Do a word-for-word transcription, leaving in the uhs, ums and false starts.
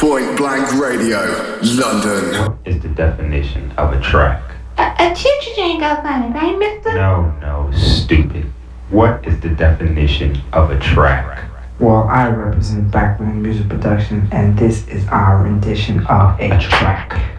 Point Blank Radio, London. What is the definition of a track? A, a choo-choo ain't got funny, right, mister? No, no, stupid. What is the definition of a track? Well, I represent Backman Music Production, and this is our rendition of a track.